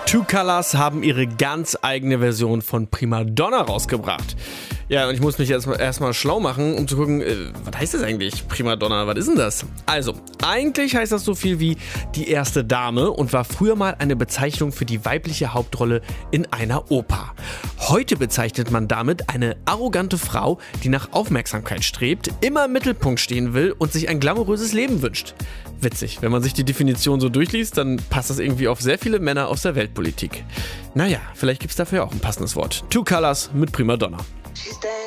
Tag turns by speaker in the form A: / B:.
A: Two Colors haben ihre ganz eigene Version von Prima Donna rausgebracht. Ja, und ich muss mich erstmal schlau machen, um zu gucken, was heißt das eigentlich, Prima Donna, was ist denn das? Also, eigentlich heißt das so viel wie die erste Dame und war früher mal eine Bezeichnung für die weibliche Hauptrolle in einer Oper. Heute bezeichnet man damit eine arrogante Frau, die nach Aufmerksamkeit strebt, immer im Mittelpunkt stehen will und sich ein glamouröses Leben wünscht. Witzig, wenn man sich die Definition so durchliest, dann passt das irgendwie auf sehr viele Männer aus der Weltpolitik. Naja, vielleicht gibt's dafür auch ein passendes Wort. Two Colors mit Prima Donna.
B: She's dead.